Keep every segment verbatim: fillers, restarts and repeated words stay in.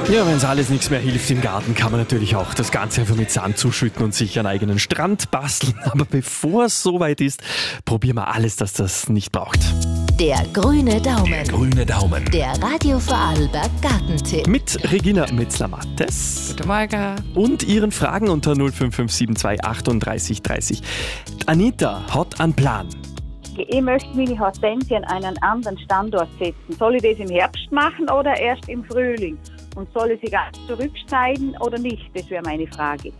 Ja, wenn es alles nichts mehr hilft im Garten, kann man natürlich auch das Ganze einfach mit Sand zuschütten und sich einen eigenen Strand basteln. Aber bevor es soweit ist, probieren wir alles, dass das nicht braucht. Der grüne Daumen. Der grüne Daumen. Der Radio Vorarlberg Gartentipp. Mit Regina Metzler-Mattes. Guten Morgen. Und ihren Fragen unter null fünf fünf sieben zwei achtunddreißig dreißig. Anita hat einen Plan. Ich möchte meine Hortensien an einen anderen Standort setzen. Soll ich das im Herbst machen oder erst im Frühling? Und soll ich sie ganz zurückschneiden oder nicht? Das wäre meine Frage.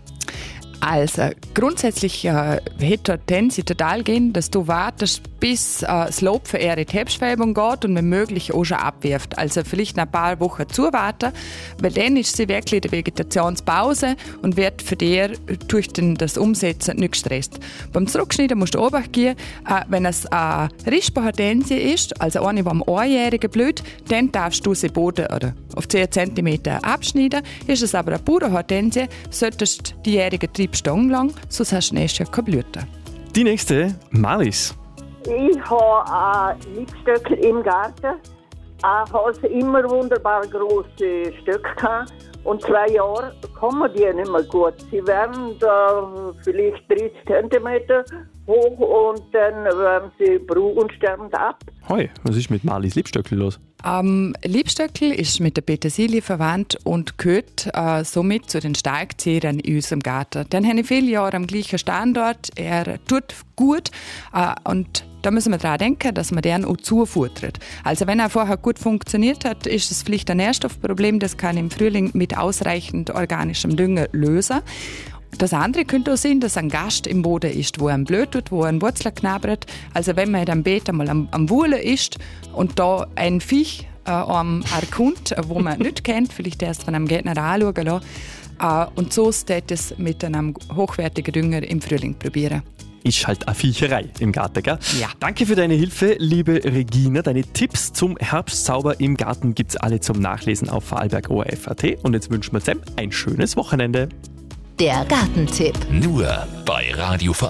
Also, grundsätzlich äh, hätte Hortensie total gehen, dass du wartest, bis äh, das Lob für ihre Herbstfärbung geht und wenn möglich auch schon abwirft. Also vielleicht noch ein paar Wochen zuwarten, weil dann ist sie wirklich in der Vegetationspause und wird für dich durch den, das Umsetzen nicht gestresst. Beim Zurückschneiden musst du Obacht geben, äh, wenn es eine Rispe-Hortensie ist, also eine, die am Einjährigen blüht, dann darfst du sie Boden oder auf zehn Zentimeter abschneiden. Ist es aber eine pure Hortensie, solltest du die jährige Trieb stundenlang, sonst hast du nächstes Jahr keine Blüte. Die nächste, Maris. Ich habe ein Liebstöckel im Garten. Ich habe immer wunderbar große Stöcke gehabt. Und zwei Jahre kommen die nicht mehr gut. Sie werden da vielleicht dreißig Zentimeter hoch und dann werden sie braun und sterben ab. Hoi, was ist mit Malis Liebstöckel los? Ähm, Liebstöckel ist mit der Petersilie verwandt und gehört äh, somit zu den Starkzehrern in unserem Garten. Den habe ich viele Jahre am gleichen Standort. Er tut gut äh, und da müssen wir daran denken, dass man den auch zufuttert. Also wenn er vorher gut funktioniert hat, ist es vielleicht ein Nährstoffproblem, das kann im Frühling mit ausreichend organischem Dünger lösen. Das andere könnte auch sein, dass ein Gast im Boden ist, wo einem blöd tut, wo ein Wurzel knabbert. Also wenn man am Beet einmal am, am Wuhlen ist und da ein Viech äh, am erkennt, wo man nicht kennt, vielleicht erst von einem Gärtner anschauen lassen. Äh, und so steht es mit einem hochwertigen Dünger im Frühling probieren. Ist halt eine Viecherei im Garten, gell? Ja. Danke für deine Hilfe, liebe Regina. Deine Tipps zum Herbstzauber im Garten gibt's alle zum Nachlesen auf vorarlberg O R F Punkt A T. Und jetzt wünschen wir zusammen ein schönes Wochenende. Der Gartentipp. Nur bei Radio Vorarlberg.